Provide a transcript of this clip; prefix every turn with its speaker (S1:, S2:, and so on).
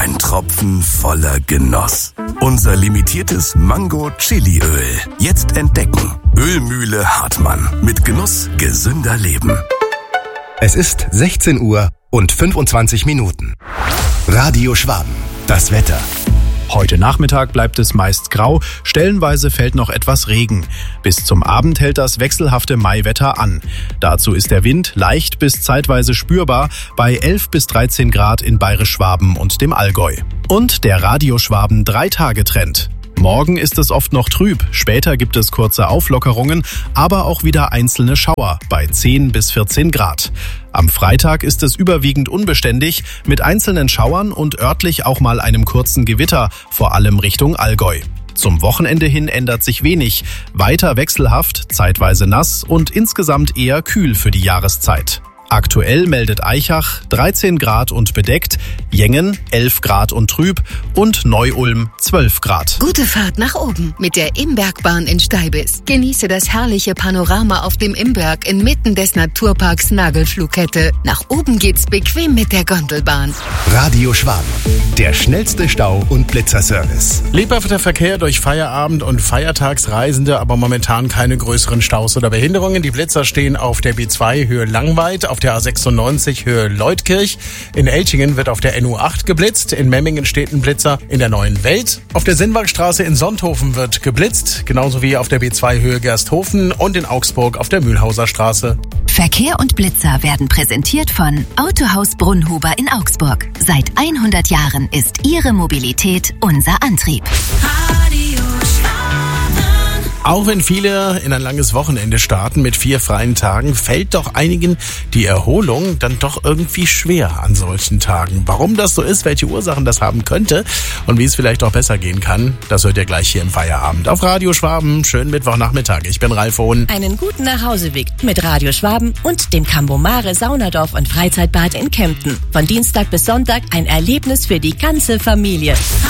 S1: ein Tropfen voller Genuss. Unser limitiertes Mango-Chili-Öl. Jetzt entdecken. Ölmühle Hartmann. Mit Genuss gesünder Leben.
S2: Es ist 16 Uhr und 25 Minuten. Radio Schwaben. Das Wetter.
S3: Heute Nachmittag bleibt es meist grau, stellenweise fällt noch etwas Regen. Bis zum Abend hält das wechselhafte Maiwetter an. Dazu ist der Wind leicht bis zeitweise spürbar bei 11 bis 13 Grad in Bayerisch-Schwaben und dem Allgäu. Und der Radio Schwaben 3-Tage-Trend. Morgen ist es oft noch trüb, später gibt es kurze Auflockerungen, aber auch wieder einzelne Schauer bei 10 bis 14 Grad. Am Freitag ist es überwiegend unbeständig, mit einzelnen Schauern und örtlich auch mal einem kurzen Gewitter, vor allem Richtung Allgäu. Zum Wochenende hin ändert sich wenig, weiter wechselhaft, zeitweise nass und insgesamt eher kühl für die Jahreszeit. Aktuell meldet Aichach 13 Grad und bedeckt, Jengen 11 Grad und trüb und Neu-Ulm 12 Grad.
S4: Gute Fahrt nach oben mit der Imbergbahn in Steibis. Genieße das herrliche Panorama auf dem Imberg inmitten des Naturparks Nagelflughette. Nach oben geht's bequem mit der Gondelbahn.
S2: Radio Schwaben. Der schnellste Stau- und Blitzerservice.
S5: Lebhafter Verkehr durch Feierabend- und Feiertagsreisende, aber momentan keine größeren Staus oder Behinderungen. Die Blitzer stehen auf der B2 Höhe Langweid, auf der A96 Höhe Leutkirch. In Elchingen wird auf der NU8 geblitzt. In Memmingen steht ein Blitzer in der Neuen Welt. Auf der Sinnwagstraße in Sonthofen wird geblitzt, genauso wie auf der B2 Höhe Gersthofen und in Augsburg auf der Mühlhauser Straße.
S6: Verkehr und Blitzer werden präsentiert von Autohaus Brunnhuber in Augsburg. Seit 100 Jahren ist Ihre Mobilität unser Antrieb.
S5: Auch wenn viele in ein langes Wochenende starten mit 4 freien Tagen, fällt doch einigen die Erholung dann doch irgendwie schwer an solchen Tagen. Warum das so ist, welche Ursachen das haben könnte und wie es vielleicht auch besser gehen kann, das hört ihr gleich hier im Feierabend. Auf Radio Schwaben, schönen Mittwochnachmittag. Ich bin Ralf Hohn.
S7: Einen guten Nachhauseweg mit Radio Schwaben und dem Cambomare Saunadorf und Freizeitbad in Kempten. Von Dienstag bis Sonntag ein Erlebnis für die ganze Familie.